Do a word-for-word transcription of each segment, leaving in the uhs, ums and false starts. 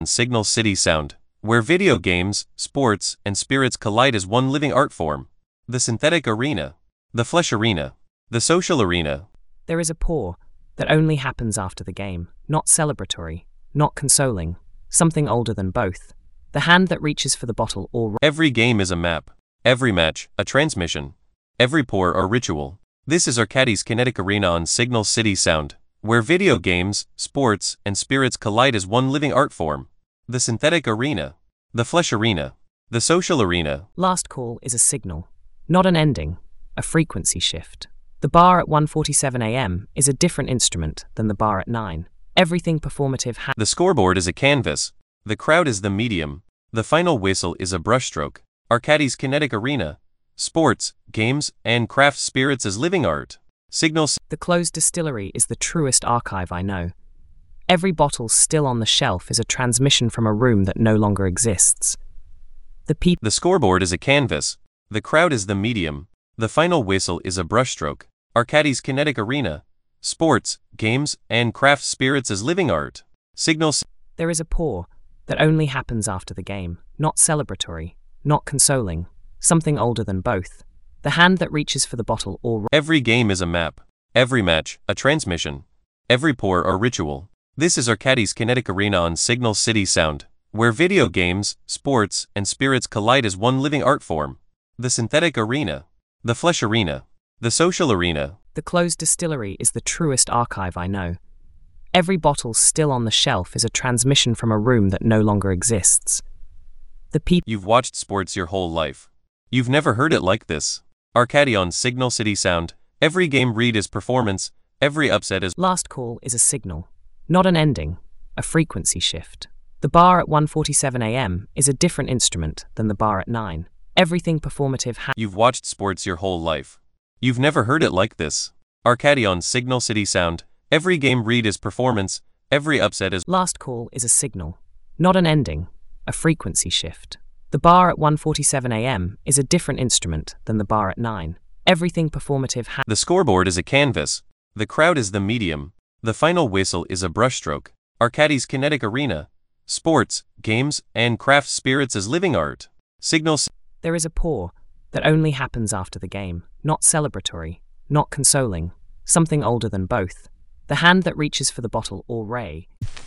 Signal City Sound, where video games, sports, and spirits collide as one living art form. The synthetic arena, the flesh arena, the social arena. There is a pour that only happens after the game, not celebratory, not consoling, something older than both. The hand that reaches for the bottle or... Every game is a map, every match, a transmission, every pour a ritual. This is Arcadie's Kinetic Arena on Signal City Sound, where video games, sports, and spirits collide as one living art form. The synthetic arena, the flesh arena, the social arena. Last call is a signal, not an ending, a frequency shift. The bar at one forty-seven a m is a different instrument than the bar at nine. Everything performative ha- The scoreboard is a canvas, the crowd is the medium, the final whistle is a brushstroke. Arcadie's Kinetic Arena, sports, games, and craft spirits as living art. Signal. The closed distillery is the truest archive I know. Every bottle still on the shelf is a transmission from a room that no longer exists. The people. The scoreboard is a canvas, the crowd is the medium, the final whistle is a brushstroke. Arcadie's Kinetic Arena, sports, games, and craft spirits as living art. Signal. There is a pour that only happens after the game, not celebratory, not consoling, something older than both. The hand that reaches for the bottle or... Every game is a map, every match, a transmission, every pour a ritual. This is Arcadie's Kinetic Arena on Signal City Sound, where video games, sports, and spirits collide as one living art form. The synthetic arena, the flesh arena, the social arena. The closed distillery is the truest archive I know. Every bottle still on the shelf is a transmission from a room that no longer exists. The people. You've watched sports your whole life. You've never heard it like this. Arcadie on Signal City Sound, every game read is performance, every upset is... Last call is a signal, not an ending, a frequency shift. The bar at one forty-seven a m is a different instrument than the bar at nine. Everything performative ha- You've watched sports your whole life. You've never heard it like this. Arcadie on Signal City Sound, every game read is performance, every upset is... Last call is a signal, not an ending, a frequency shift. The bar at one forty-seven a m is a different instrument than the bar at nine. Everything performative ha- The scoreboard is a canvas, the crowd is the medium, the final whistle is a brushstroke. Arcadie's Kinetic Arena, sports, games, and craft spirits as living art. Signal. There is a pour that only happens after the game, not celebratory, not consoling, something older than both. The hand that reaches for the bottle or ray.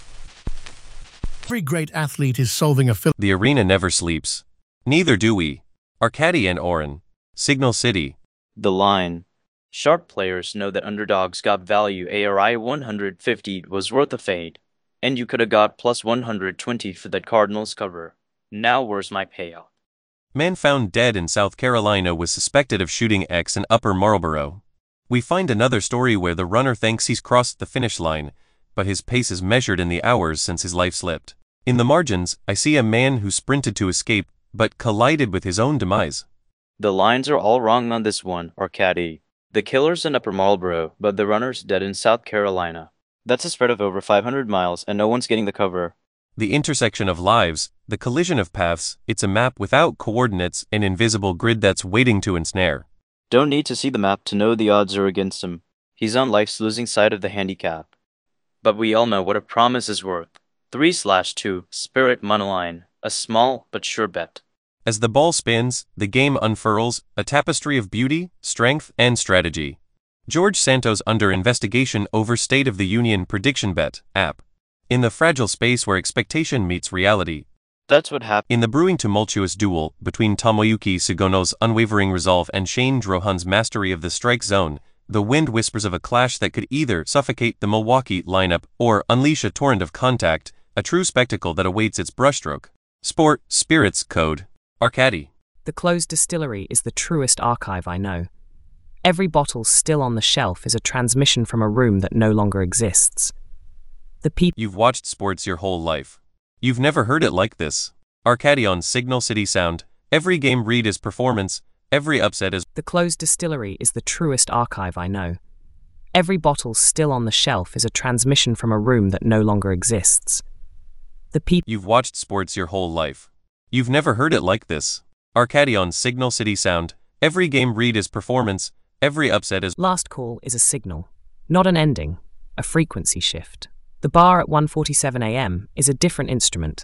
Every great athlete is solving a... The arena never sleeps. Neither do we. Arcadie and Oren. Signal City. The line. Sharp players know that underdogs got value. A R I one hundred fifty was worth a fade. And you could have got plus one hundred twenty for that Cardinals cover. Now where's my payout? Man found dead in South Carolina was suspected of shooting X in Upper Marlboro. We find another story where the runner thinks he's crossed the finish line, but his pace is measured in the hours since his life slipped. In the margins, I see a man who sprinted to escape, but collided with his own demise. The lines are all wrong on this one, Arcadie. The killer's in Upper Marlboro, but the runner's dead in South Carolina. That's a spread of over five hundred miles, and no one's getting the cover. The intersection of lives, the collision of paths, it's a map without coordinates, an invisible grid that's waiting to ensnare. Don't need to see the map to know the odds are against him. He's on life's losing side of the handicap. But we all know what a promise is worth. three slash two, Spirit Monoline, a small but sure bet. As the ball spins, the game unfurls, a tapestry of beauty, strength, and strategy. George Santos under investigation over State of the Union Prediction Bet, app. In the fragile space where expectation meets reality. That's what happened. In the brewing tumultuous duel between Tomoyuki Sugono's unwavering resolve and Shane Drohan's mastery of the strike zone, the wind whispers of a clash that could either suffocate the Milwaukee lineup or unleash a torrent of contact, a true spectacle that awaits its brushstroke. Sport, spirits, code. Arcadie. The closed distillery is the truest archive I know. Every bottle still on the shelf is a transmission from a room that no longer exists. The people. You've watched sports your whole life. You've never heard it like this. Arcadie on Signal City Sound, every game read is performance, every upset is... The closed distillery is the truest archive I know. Every bottle still on the shelf is a transmission from a room that no longer exists. The people. You've watched sports your whole life. You've never heard it like this. Arcadie on Signal City Sound, every game read is performance, every upset is... Last call is a signal, not an ending, a frequency shift. The bar at one forty-seven a m is a different instrument